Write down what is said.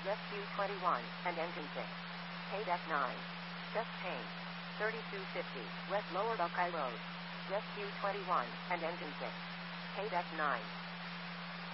Rescue 21, and engine 6. Paydeck 9. Just change. 3250, West Lower Buckeye Road. Rescue 21, and engine 6. Paydeck 9.